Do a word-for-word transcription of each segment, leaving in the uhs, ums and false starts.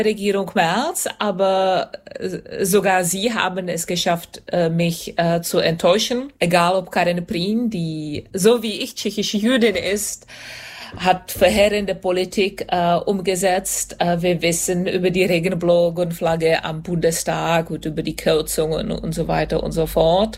Regierung Merz, aber sogar sie haben es geschafft, mich äh, zu enttäuschen. Egal ob Karin Prien, die so wie ich tschechische Jüdin ist, hat verheerende Politik äh, umgesetzt. Äh, wir wissen über die Regenbogenflagge am Bundestag und über die Kürzungen und so weiter und so fort.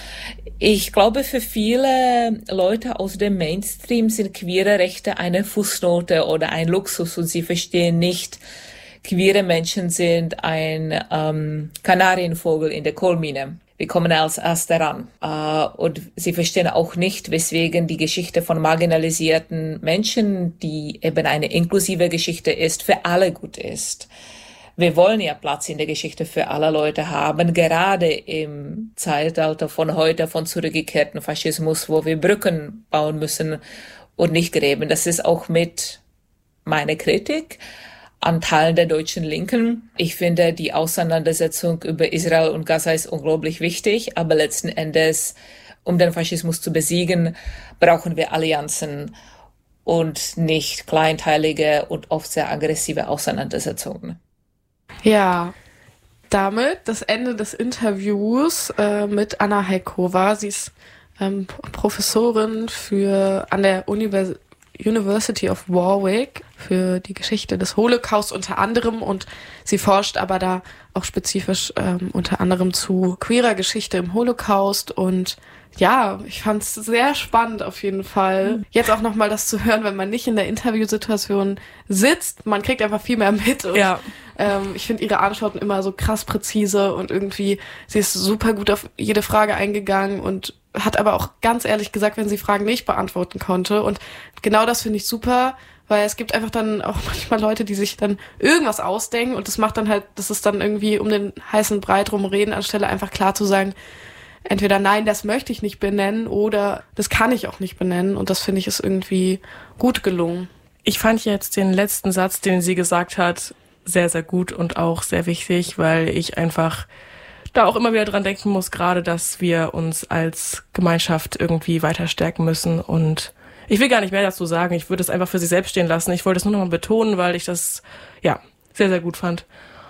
Ich glaube, für viele Leute aus dem Mainstream sind queere Rechte eine Fußnote oder ein Luxus und sie verstehen nicht, queere Menschen sind ein ähm, Kanarienvogel in der Kohlmine. Wir kommen als Erste ran. Äh, und sie verstehen auch nicht, weswegen die Geschichte von marginalisierten Menschen, die eben eine inklusive Geschichte ist, für alle gut ist. Wir wollen ja Platz in der Geschichte für alle Leute haben, gerade im Zeitalter von heute, von zurückgekehrten Faschismus, wo wir Brücken bauen müssen und nicht Gräben. Das ist auch mit meiner Kritik an Teilen der deutschen Linken. Ich finde, die Auseinandersetzung über Israel und Gaza ist unglaublich wichtig, aber letzten Endes, um den Faschismus zu besiegen, brauchen wir Allianzen und nicht kleinteilige und oft sehr aggressive Auseinandersetzungen. Ja, damit das Ende des Interviews äh, mit Anna Heykova. Sie ist ähm, Professorin für an der Universität University of Warwick für die Geschichte des Holocaust unter anderem und sie forscht aber da auch spezifisch ähm, unter anderem zu queerer Geschichte im Holocaust und ja, ich fand es sehr spannend auf jeden Fall. Jetzt auch nochmal das zu hören, wenn man nicht in der Interviewsituation sitzt. Man kriegt einfach viel mehr mit und ja. ähm, ich finde ihre Antworten immer so krass präzise und irgendwie, sie ist super gut auf jede Frage eingegangen und hat aber auch ganz ehrlich gesagt, wenn sie Fragen nicht beantworten konnte. Und genau das finde ich super, weil es gibt einfach dann auch manchmal Leute, die sich dann irgendwas ausdenken und das macht dann halt, das ist dann irgendwie um den heißen Brei drum reden, anstelle einfach klar zu sagen, entweder nein, das möchte ich nicht benennen oder das kann ich auch nicht benennen. Und das finde ich ist irgendwie gut gelungen. Ich fand jetzt den letzten Satz, den sie gesagt hat, sehr, sehr gut und auch sehr wichtig, weil ich einfach da auch immer wieder dran denken muss, gerade, dass wir uns als Gemeinschaft irgendwie weiter stärken müssen. Und ich will gar nicht mehr dazu sagen. Ich würde es einfach für sie selbst stehen lassen. Ich wollte es nur noch mal betonen, weil ich das, ja, sehr, sehr gut fand.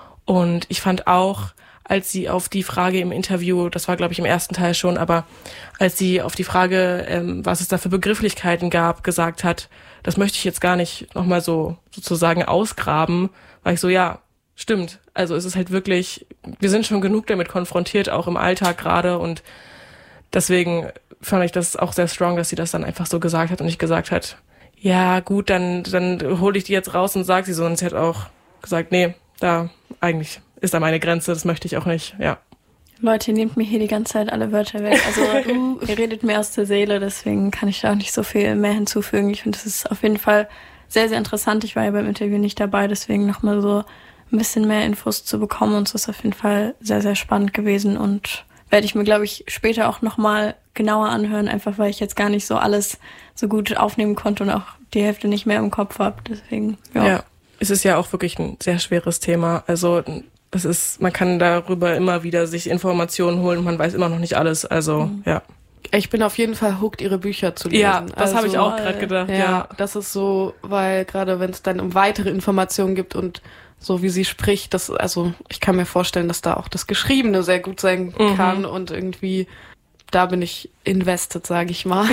Und ich fand auch, als sie auf die Frage im Interview, das war, glaube ich, im ersten Teil schon, aber als sie auf die Frage, ähm, was es da für Begrifflichkeiten gab, gesagt hat, das möchte ich jetzt gar nicht noch mal so sozusagen ausgraben, war ich so, ja, stimmt. Also es ist halt wirklich, wir sind schon genug damit konfrontiert, auch im Alltag gerade und deswegen fand ich das auch sehr strong, dass sie das dann einfach so gesagt hat und nicht gesagt hat, ja gut, dann dann hole ich die jetzt raus und sag sie so. Und sie hat auch gesagt, nee, da eigentlich ist da meine Grenze, das möchte ich auch nicht, ja. Leute, nehmt mir hier die ganze Zeit alle Wörter weg. Also ihr redet mir aus der Seele, deswegen kann ich da auch nicht so viel mehr hinzufügen. Ich finde, das ist auf jeden Fall sehr, sehr interessant. Ich war ja beim Interview nicht dabei, deswegen nochmal so ein bisschen mehr Infos zu bekommen. Und es ist auf jeden Fall sehr, sehr spannend gewesen und werde ich mir, glaube ich, später auch nochmal genauer anhören, einfach weil ich jetzt gar nicht so alles so gut aufnehmen konnte und auch die Hälfte nicht mehr im Kopf habe. Deswegen, ja. Ja, es ist ja auch wirklich ein sehr schweres Thema. Also das ist, man kann darüber immer wieder sich Informationen holen und man weiß immer noch nicht alles. Also, mhm. ja. Ich bin auf jeden Fall hooked, ihre Bücher zu lesen. Ja, das also, habe ich auch gerade gedacht. Ja, ja, das ist so, weil gerade wenn es dann um weitere Informationen gibt und so wie sie spricht, das, also ich kann mir vorstellen, dass da auch das Geschriebene sehr gut sein mhm. kann und irgendwie, da bin ich invested, sage ich mal.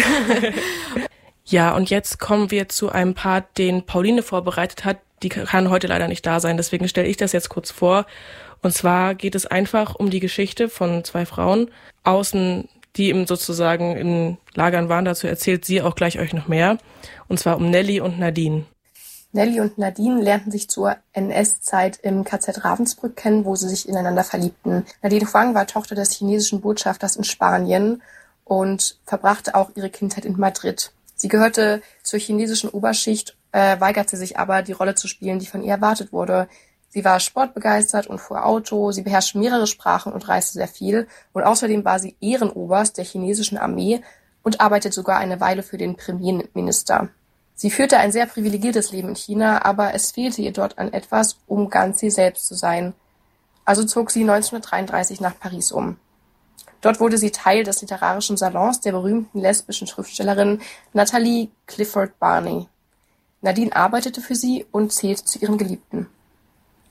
Ja, und jetzt kommen wir zu einem Part, den Pauline vorbereitet hat. Die kann heute leider nicht da sein, deswegen stelle ich das jetzt kurz vor. Und zwar geht es einfach um die Geschichte von zwei Frauen außen, die eben sozusagen in Lagern waren. Dazu erzählt sie auch gleich euch noch mehr. Und zwar um Nelly und Nadine. Nelly und Nadine lernten sich zur N S-Zeit im K Z Ravensbrück kennen, wo sie sich ineinander verliebten. Nadine Huang war Tochter des chinesischen Botschafters in Spanien und verbrachte auch ihre Kindheit in Madrid. Sie gehörte zur chinesischen Oberschicht, äh, weigerte sich aber, die Rolle zu spielen, die von ihr erwartet wurde. Sie war sportbegeistert und fuhr Auto, sie beherrschte mehrere Sprachen und reiste sehr viel. Und außerdem war sie Ehrenoberst der chinesischen Armee und arbeitete sogar eine Weile für den Premierminister. Sie führte ein sehr privilegiertes Leben in China, aber es fehlte ihr dort an etwas, um ganz sie selbst zu sein. Also zog sie neunzehnhundertdreiunddreißig nach Paris um. Dort wurde sie Teil des literarischen Salons der berühmten lesbischen Schriftstellerin Natalie Clifford Barney. Nadine arbeitete für sie und zählte zu ihren Geliebten.